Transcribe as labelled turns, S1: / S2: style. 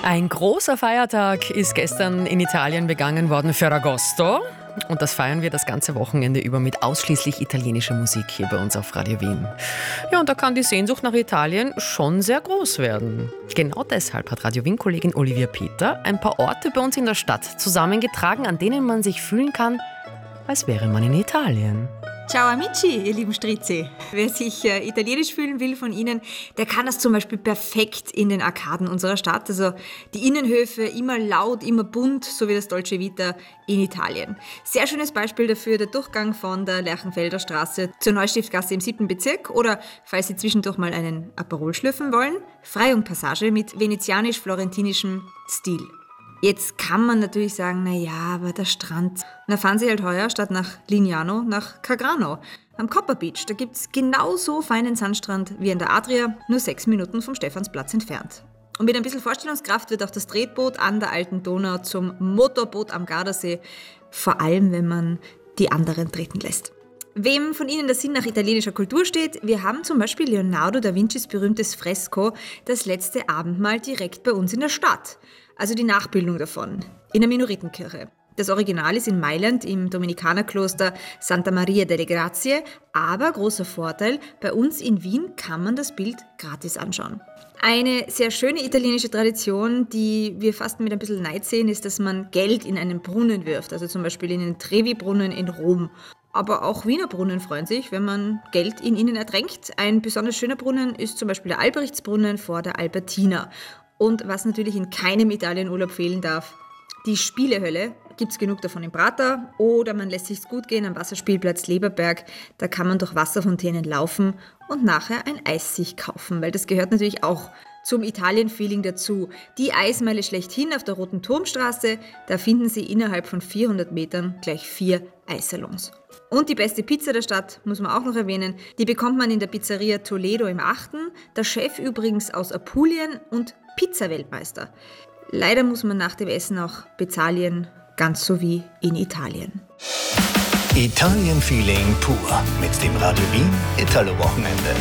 S1: Ein großer Feiertag ist gestern in Italien begangen worden, Ferragosto. Und das feiern wir das ganze Wochenende über mit ausschließlich italienischer Musik hier bei uns auf Radio Wien. Ja, und da kann die Sehnsucht nach Italien schon sehr groß werden. Genau deshalb hat Radio Wien-Kollegin Olivia Peter ein paar Orte bei uns in der Stadt zusammengetragen, an denen man sich fühlen kann, als wäre man in Italien.
S2: Ciao amici, ihr lieben Strizzi. Wer sich italienisch fühlen will von Ihnen, der kann das zum Beispiel perfekt in den Arkaden unserer Stadt. Also die Innenhöfe immer laut, immer bunt, so wie das Dolce Vita in Italien. Sehr schönes Beispiel dafür der Durchgang von der Lerchenfelder Straße zur Neustiftgasse im 7. Bezirk oder, falls Sie zwischendurch mal einen Aperol schlürfen wollen, Freyung-Passage mit venezianisch-florentinischem Stil. Jetzt kann man natürlich sagen, aber der Strand. Da fahren Sie halt heuer statt nach Lignano nach Cagrano. Am Copper Beach, da gibt's genauso feinen Sandstrand wie an der Adria, nur 6 Minuten vom Stephansplatz entfernt. Und mit ein bisschen Vorstellungskraft wird auch das Tretboot an der Alten Donau zum Motorboot am Gardasee, vor allem wenn man die anderen treten lässt. Wem von Ihnen der Sinn nach italienischer Kultur steht, wir haben zum Beispiel Leonardo da Vincis berühmtes Fresko Das letzte Abendmahl direkt bei uns in der Stadt. Also die Nachbildung davon, in der Minoritenkirche. Das Original ist in Mailand im Dominikanerkloster Santa Maria delle Grazie, aber großer Vorteil, bei uns in Wien kann man das Bild gratis anschauen. Eine sehr schöne italienische Tradition, die wir fast mit ein bisschen Neid sehen, ist, dass man Geld in einen Brunnen wirft, also zum Beispiel in den Trevi-Brunnen in Rom. Aber auch Wiener Brunnen freuen sich, wenn man Geld in ihnen ertränkt. Ein besonders schöner Brunnen ist zum Beispiel der Alberichtsbrunnen vor der Albertina. Und was natürlich in keinem Italienurlaub fehlen darf, die Spielehölle. Gibt es genug davon im Prater oder man lässt sich's gut gehen am Wasserspielplatz Leberberg. Da kann man durch Wasserfontänen laufen und nachher ein Eis sich kaufen, weil das gehört natürlich auch zum Italien-Feeling dazu. Die Eismeile schlechthin auf der Roten Turmstraße, da finden Sie innerhalb von 400 Metern gleich 4 Eissalons. Und die beste Pizza der Stadt, muss man auch noch erwähnen, die bekommt man in der Pizzeria Toledo im 8. Der Chef übrigens aus Apulien und Pizza-Weltmeister. Leider muss man nach dem Essen auch bezahlen, ganz so wie in Italien.
S3: Italien-Feeling pur mit dem Radio Wien Italo-Wochenende.